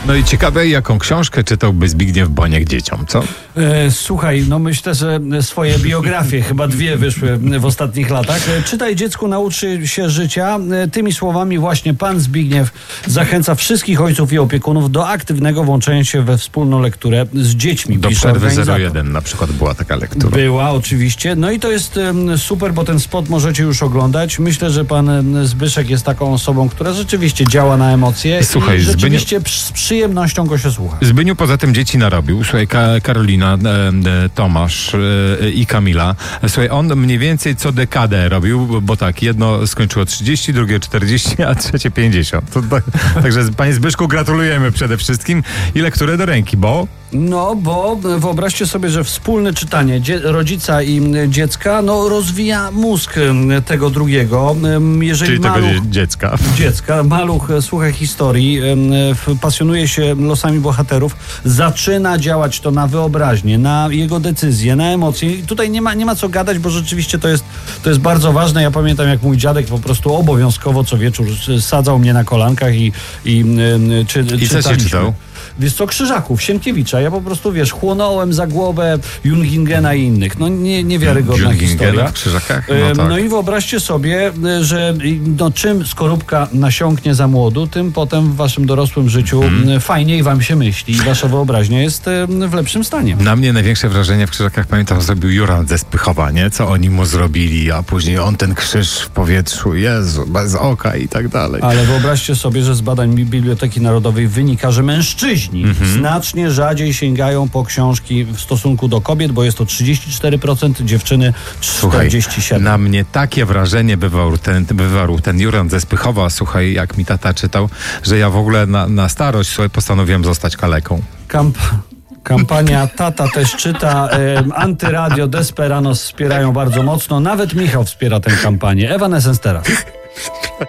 No i ciekawe, jaką książkę czytałby Zbigniew Boniek dzieciom, co? Słuchaj, no myślę, że swoje biografie, chyba 2 wyszły w ostatnich latach. Czytaj dziecku, nauczy się życia. Tymi słowami właśnie pan Zbigniew zachęca wszystkich ojców i opiekunów do aktywnego włączenia się we wspólną lekturę z dziećmi. Do przerwy 01 na przykład była taka lektura. Była, oczywiście. No i to jest super, bo ten spot możecie już oglądać. Myślę, że pan Zbyszek jest taką osobą, która rzeczywiście działa na emocje. Słuchaj, i rzeczywiście z przyjemnością go się słucha. Zbyniu poza tym dzieci narobił. Słuchaj, Karolina, Tomasz i Kamila. Słuchaj, on mniej więcej co dekadę robił, bo tak, jedno skończyło 30, drugie 40, a trzecie 50. Także panie Zbyszku, gratulujemy przede wszystkim i lekturę do ręki, bo... No, bo wyobraźcie sobie, że wspólne czytanie rodzica i dziecka rozwija mózg tego drugiego. Jeżeli czyli tego dziecka. Maluch słucha historii, pasjonuje się losami bohaterów, zaczyna działać to na wyobraźnię, na jego decyzje, na emocje. I tutaj nie ma co gadać, bo rzeczywiście to jest bardzo ważne. Ja pamiętam, jak mój dziadek po prostu obowiązkowo co wieczór sadzał mnie na kolankach i co się czytał? Wiesz co, Krzyżaków, Sienkiewicza. Ja po prostu, chłonąłem za głowę Jungingena i innych. Niewiarygodna historia. W Krzyżakach? Tak. No i wyobraźcie sobie, że czym skorupka nasiąknie za młodu, tym potem w waszym dorosłym życiu fajniej wam się myśli i wasza wyobraźnia jest w lepszym stanie. Na mnie największe wrażenie w Krzyżakach, pamiętam, zrobił Jurand ze Spychowa, nie? Co oni mu zrobili, a później on ten krzyż w powietrzu, Jezu, bez oka i tak dalej. Ale wyobraźcie sobie, że z badań Biblioteki Narodowej wynika, że mężczyźni znacznie rzadziej sięgają po książki w stosunku do kobiet, bo jest to 34%, dziewczyny 47%. Słuchaj, na mnie takie wrażenie wywarł ten Jurand ze Spychowa, słuchaj, jak mi tata czytał, że ja w ogóle na starość sobie postanowiłem zostać kaleką. Kampania Tata też czyta, Antyradio, Desperanos wspierają bardzo mocno, nawet Michał wspiera tę kampanię. Evanescence teraz.